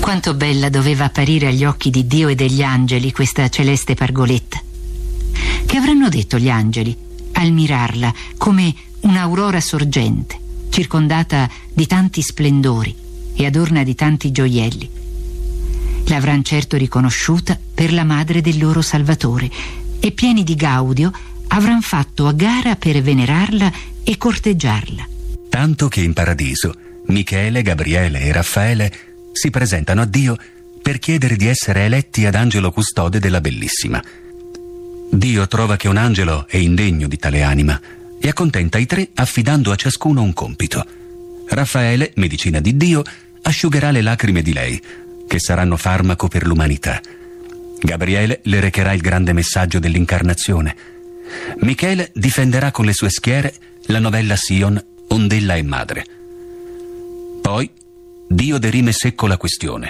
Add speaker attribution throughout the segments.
Speaker 1: Quanto bella doveva apparire agli occhi di Dio e degli angeli questa celeste pargoletta. Che avranno detto gli angeli al mirarla come un'aurora sorgente, circondata di tanti splendori e adorna di tanti gioielli? L'avran certo riconosciuta per la madre del loro Salvatore e pieni di gaudio avran fatto a gara per venerarla e corteggiarla.
Speaker 2: Tanto che in paradiso Michele, Gabriele e Raffaele si presentano a Dio per chiedere di essere eletti ad angelo custode della Bellissima. Dio trova che un angelo è indegno di tale anima e accontenta i tre affidando a ciascuno un compito. Raffaele, medicina di Dio, asciugherà le lacrime di lei, che saranno farmaco per l'umanità. Gabriele le recherà il grande messaggio dell'incarnazione. Michele difenderà con le sue schiere la novella Sion, ond'ella è madre. Poi Dio derime secco la questione.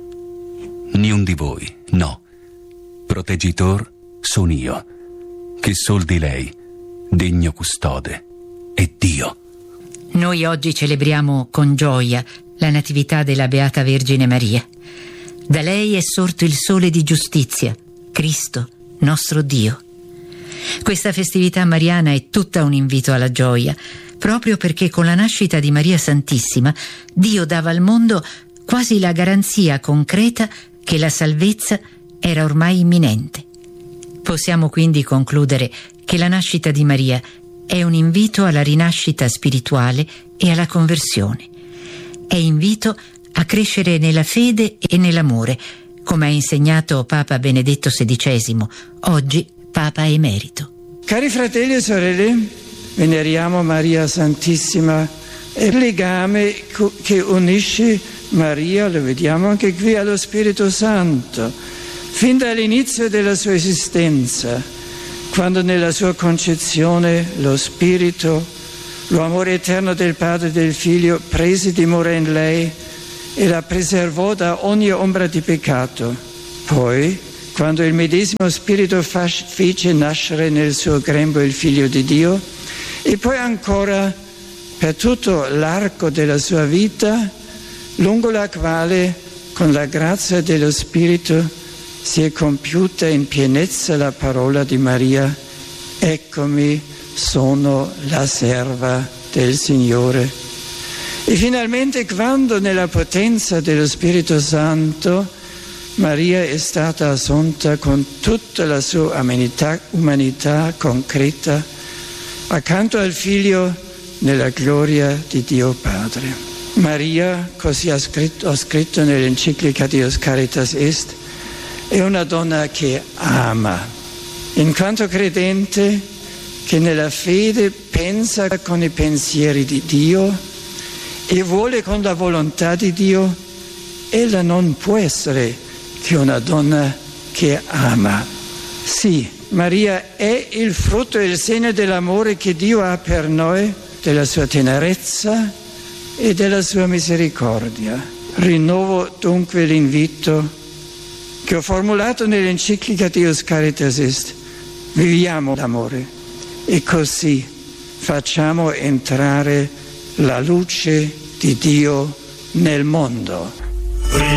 Speaker 2: Niun di voi, no. Proteggitor son io, che sol di lei, degno custode, è Dio.
Speaker 1: Noi oggi celebriamo con gioia la natività della Beata Vergine Maria. Da lei è sorto il sole di giustizia, Cristo, nostro Dio. Questa festività mariana è tutta un invito alla gioia, proprio perché con la nascita di Maria Santissima Dio dava al mondo quasi la garanzia concreta che la salvezza era ormai imminente. Possiamo quindi concludere che la nascita di Maria è un invito alla rinascita spirituale e alla conversione. È invito a crescere nella fede e nell'amore, come ha insegnato Papa Benedetto XVI, oggi Papa Emerito.
Speaker 3: Cari fratelli e sorelle, veneriamo Maria Santissima, è il legame che unisce Maria, lo vediamo anche qui, allo Spirito Santo, fin dall'inizio della sua esistenza, quando nella sua concezione lo Spirito, l'amore eterno del Padre e del Figlio prese dimora in lei e la preservò da ogni ombra di peccato. Poi, quando il medesimo Spirito fece nascere nel suo grembo il Figlio di Dio, e poi ancora per tutto l'arco della sua vita, lungo la quale, con la grazia dello Spirito, si è compiuta in pienezza la parola di Maria: eccomi, sono la serva del Signore. E finalmente, quando nella potenza dello Spirito Santo Maria è stata assunta con tutta la sua umanità concreta, accanto al Figlio nella gloria di Dio Padre. Maria, così ho scritto nell'enciclica Dios Caritas Est, è una donna che ama, in quanto credente, che nella fede pensa con i pensieri di Dio e vuole con la volontà di Dio. Ella non può essere che una donna che ama. Sì, Maria è il frutto e il segno dell'amore che Dio ha per noi, della sua tenerezza e della sua misericordia. Rinnovo dunque l'invito che ho formulato nell'enciclica Dios Caritas Est: viviamo l'amore e così facciamo entrare la luce di Dio nel mondo.